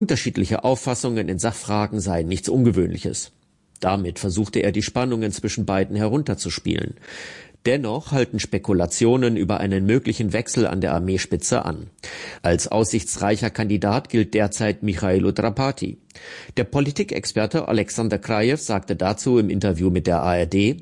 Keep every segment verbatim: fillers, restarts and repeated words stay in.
Unterschiedliche Auffassungen in Sachfragen seien nichts Ungewöhnliches. Damit versuchte er, die Spannungen zwischen beiden herunterzuspielen. Dennoch halten Spekulationen über einen möglichen Wechsel an der Armeespitze an. Als aussichtsreicher Kandidat gilt derzeit Michailo Drapati. Der Politikexperte Alexander Krajew sagte dazu im Interview mit der A R D: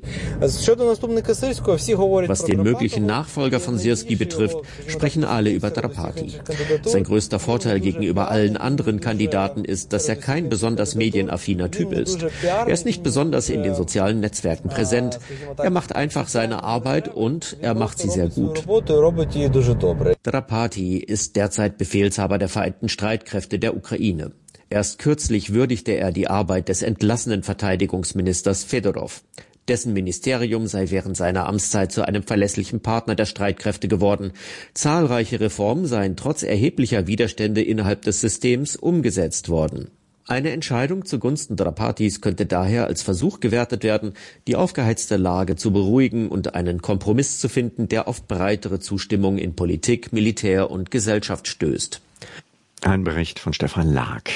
Was den möglichen Nachfolger von Syrski betrifft, sprechen alle über Drapati. Sein größter Vorteil gegenüber allen anderen Kandidaten ist, dass er kein besonders medienaffiner Typ ist. Er ist nicht besonders in den sozialen Netzwerken präsent. Er macht einfach seine Arbeit und er macht sie sehr gut. Drapati ist derzeit Befehlshaber der Vereinten Streitkräfte der Ukraine. Erst kürzlich würdigte er die Arbeit des entlassenen Verteidigungsministers Fedorov. Dessen Ministerium sei während seiner Amtszeit zu einem verlässlichen Partner der Streitkräfte geworden. Zahlreiche Reformen seien trotz erheblicher Widerstände innerhalb des Systems umgesetzt worden. Eine Entscheidung zugunsten Drapatis könnte daher als Versuch gewertet werden, die aufgeheizte Lage zu beruhigen und einen Kompromiss zu finden, der auf breitere Zustimmung in Politik, Militär und Gesellschaft stößt. Ein Bericht von Stefan Lag.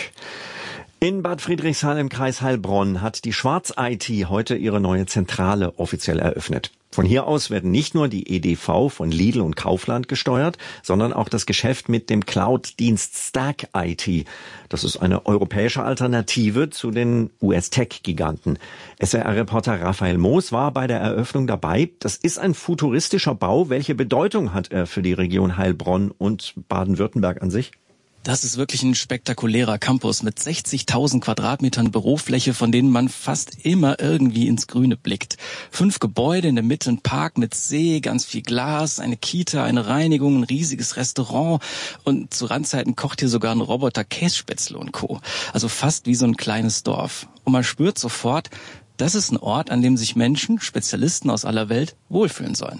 In Bad Friedrichshall im Kreis Heilbronn hat die Schwarz-I T heute ihre neue Zentrale offiziell eröffnet. Von hier aus werden nicht nur die E D V von Lidl und Kaufland gesteuert, sondern auch das Geschäft mit dem Cloud-Dienst Stack I T. Das ist eine europäische Alternative zu den U S-Tech-Giganten. S W R-Reporter Raphael Moos war bei der Eröffnung dabei. Das ist ein futuristischer Bau. Welche Bedeutung hat er für die Region Heilbronn und Baden-Württemberg an sich? Das ist wirklich ein spektakulärer Campus mit sechzigtausend Quadratmetern Bürofläche, von denen man fast immer irgendwie ins Grüne blickt. Fünf Gebäude, in der Mitte ein Park mit See, ganz viel Glas, eine Kita, eine Reinigung, ein riesiges Restaurant und zu Randzeiten kocht hier sogar ein Roboter Kässpätzle und Co. Also fast wie so ein kleines Dorf. Und man spürt sofort, das ist ein Ort, an dem sich Menschen, Spezialisten aus aller Welt, wohlfühlen sollen.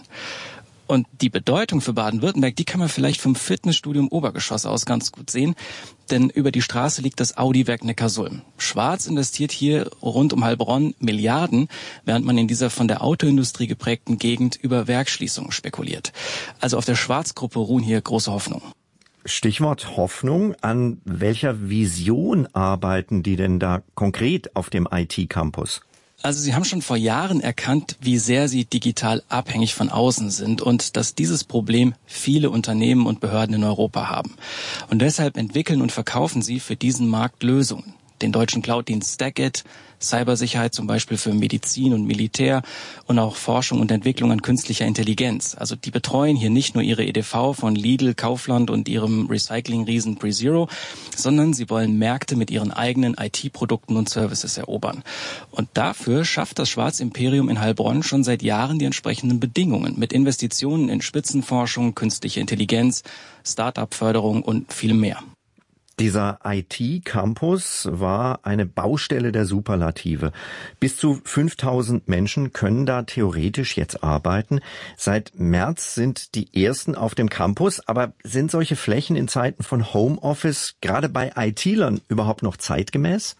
Und die Bedeutung für Baden-Württemberg, die kann man vielleicht vom Fitnessstudio im Obergeschoss aus ganz gut sehen. Denn über die Straße liegt das Audi-Werk Neckarsulm. Schwarz investiert hier rund um Heilbronn Milliarden, während man in dieser von der Autoindustrie geprägten Gegend über Werksschließungen spekuliert. Also auf der Schwarz-Gruppe ruhen hier große Hoffnungen. Stichwort Hoffnung. An welcher Vision arbeiten die denn da konkret auf dem I T-Campus? Also Sie haben schon vor Jahren erkannt, wie sehr Sie digital abhängig von außen sind und dass dieses Problem viele Unternehmen und Behörden in Europa haben. Und deshalb entwickeln und verkaufen Sie für diesen Markt Lösungen. Den deutschen Cloud-Dienst StackIt, Cybersicherheit zum Beispiel für Medizin und Militär und auch Forschung und Entwicklung an künstlicher Intelligenz. Also die betreuen hier nicht nur ihre E D V von Lidl, Kaufland und ihrem Recycling-Riesen PreZero, sondern sie wollen Märkte mit ihren eigenen I T-Produkten und Services erobern. Und dafür schafft das Schwarz-Imperium in Heilbronn schon seit Jahren die entsprechenden Bedingungen mit Investitionen in Spitzenforschung, künstliche Intelligenz, Start-up-Förderung und viel mehr. Dieser I T-Campus war eine Baustelle der Superlative. Bis zu fünftausend Menschen können da theoretisch jetzt arbeiten. Seit März sind die ersten auf dem Campus. Aber sind solche Flächen in Zeiten von Homeoffice gerade bei I T-Lern überhaupt noch zeitgemäß?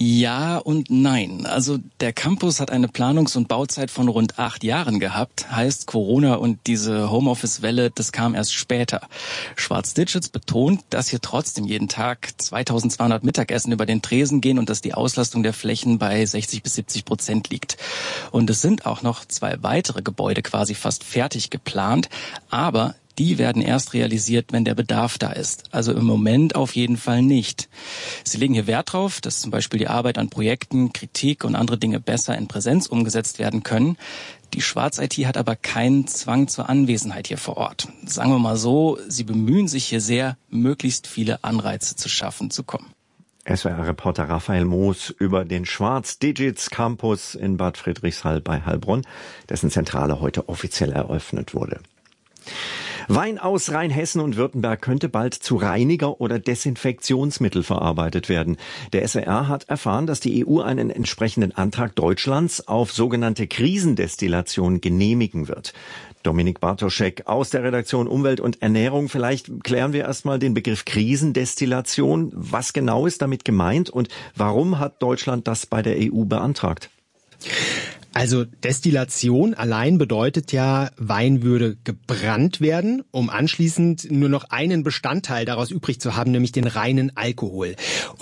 Ja und nein. Also der Campus hat eine Planungs- und Bauzeit von rund acht Jahren gehabt. Heißt, Corona und diese Homeoffice-Welle, das kam erst später. Schwarz Digits betont, dass hier trotzdem jeden Tag zweitausendzweihundert Mittagessen über den Tresen gehen und dass die Auslastung der Flächen bei sechzig bis siebzig Prozent liegt. Und es sind auch noch zwei weitere Gebäude quasi fast fertig geplant, aber die werden erst realisiert, wenn der Bedarf da ist. Also im Moment auf jeden Fall nicht. Sie legen hier Wert drauf, dass zum Beispiel die Arbeit an Projekten, Kritik und andere Dinge besser in Präsenz umgesetzt werden können. Die Schwarz-I T hat aber keinen Zwang zur Anwesenheit hier vor Ort. Sagen wir mal so, sie bemühen sich hier sehr, möglichst viele Anreize zu schaffen, zu kommen. S W R-Reporter Raphael Moos über den Schwarz Digits Campus in Bad Friedrichshall bei Heilbronn, dessen Zentrale heute offiziell eröffnet wurde. Wein aus Rheinhessen und Württemberg könnte bald zu Reiniger- oder Desinfektionsmittel verarbeitet werden. Der S W R hat erfahren, dass die E U einen entsprechenden Antrag Deutschlands auf sogenannte Krisendestillation genehmigen wird. Dominik Bartoschek aus der Redaktion Umwelt und Ernährung. Vielleicht klären wir erstmal den Begriff Krisendestillation. Was genau ist damit gemeint und warum hat Deutschland das bei der E U beantragt? Also Destillation allein bedeutet ja, Wein würde gebrannt werden, um anschließend nur noch einen Bestandteil daraus übrig zu haben, nämlich den reinen Alkohol.